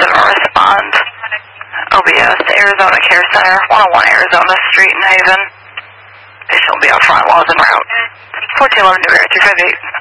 917 respond. OBS to Arizona Care Center, 101 Arizona Street in Haven. Patient will be out front while it's en route. 1411 Newberry 358.